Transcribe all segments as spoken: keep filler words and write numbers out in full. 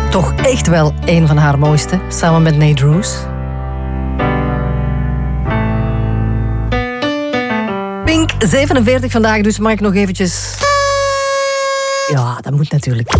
toch echt wel een van haar mooiste, samen met Nate Roos. Pink, zevenenveertig vandaag, dus mag ik nog eventjes... Ja, dat moet natuurlijk.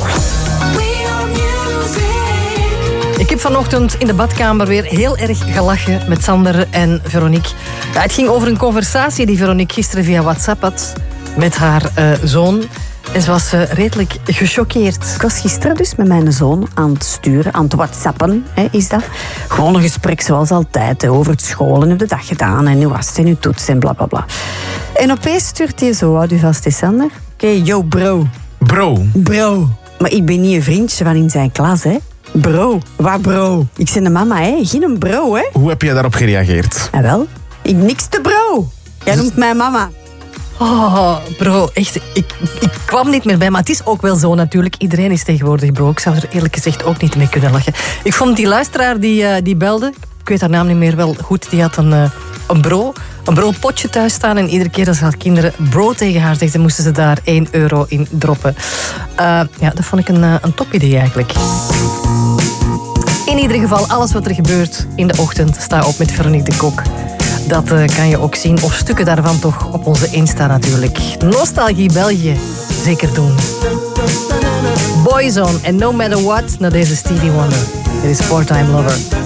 Ik heb vanochtend in de badkamer weer heel erg gelachen met Sander en Veronique. Ja, het ging over een conversatie die Veronique gisteren via WhatsApp had met haar uh, zoon. En ze was uh, redelijk gechoqueerd. Ik was gisteren dus met mijn zoon aan het sturen, aan het whatsappen, hè, is dat. Gewoon een gesprek zoals altijd, hè, over het school en hoe de dag gedaan en hoe was het en hoe toets en blablabla. En opeens stuurt hij zo, houd u vast, is Sander. Oké, okay, yo bro. Bro. Bro. Maar ik ben niet een vriendje van in zijn klas, hè. Bro. Wat bro? Ik ben de mama, hè. Geen een bro, hè. Hoe heb je daarop gereageerd? Ah, wel. Ik niks te bro. Jij noemt mij mama. Oh, bro, echt, ik, ik kwam niet meer bij. Maar het is ook wel zo natuurlijk. Iedereen is tegenwoordig bro. Ik zou er eerlijk gezegd ook niet mee kunnen lachen. Ik vond die luisteraar die, uh, die belde, ik weet haar naam niet meer wel goed, die had een, uh, een bro, een bro-potje thuis staan. En iedere keer als haar kinderen bro tegen haar zegden, moesten ze daar één euro in droppen. Uh, ja, dat vond ik een, uh, een top idee eigenlijk. In ieder geval, alles wat er gebeurt in de ochtend, sta op met Veronique de Kok. Dat uh, kan je ook zien, of stukken daarvan toch, op onze Insta natuurlijk. Nostalgie België, zeker doen. Boyzone en No Matter What, naar deze Stevie Wonder. Dit is Four Time Lover.